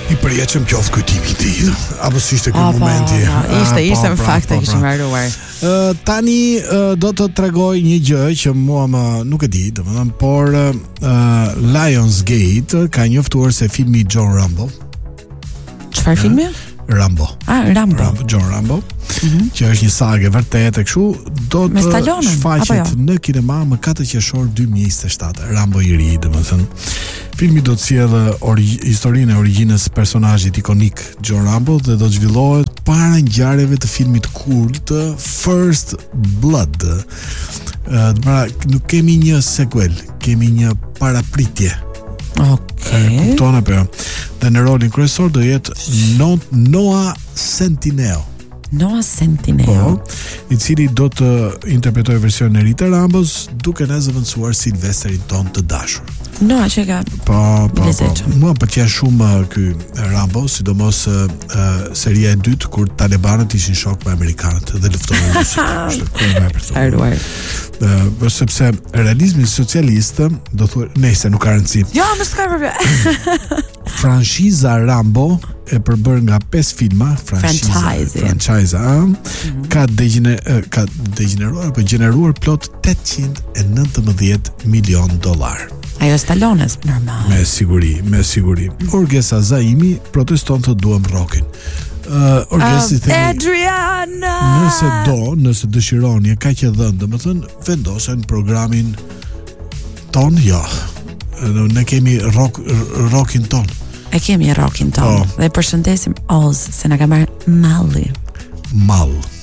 I përjetshëm qoftë ky tip i tij. Apo si ishte ky momenti? Ishte në fakt e kishim haruar. Tani do të tregoj një gjë që mua nuk e di, domethënë, por Lionsgate ka njoftuar se filmi John Rambo. Çfarë filmi? Rambo. Rambo. John Rambo. Që është një sagë vërtet e kështu, do të shfaqet në kinema më 4 qershor 2027. Rambo i ri, domethënë. Filmi do të sjellë historinë e origjinës së personazhit ikonik John Rambo dhe do të zhvillohet para ngjarjeve të filmit kult First Blood. Nuk kemi një sequel, kemi një parapritje. Kupton apo? Dhe në rolin kryesor do jetë Noah Centineo. I cili do të interpretojë versionin e ri të Rambos, duke na zëvendësuar Silvesterin ton të dashur. Që ka. Po. Mua pëlqen shumë ky Rambo, sidomos seria e dytë kur talibanët ishin shok me amerikanët dhe luftonin rusit. Sepse realizmi socialist do thuaj, nëse nuk ka rëndësi. Jo, më s'ka problem. Franshiza Rambo e përbër nga 5 filma, franchise, ka degeneruar apo gjeneruar plot $819 milion. Ajo Stallones, normal. Me siguri. Orgesa Zaimi proteston të duam rockin. Orgesi Adriana. Nëse dëshironi, ka që dhënë, domethënë, vendosen programin ton, jo. Ne kemi rockin ton. E kemi rockin ton. Dhe përshëndesim Oz se na ka marrë malli. Mall.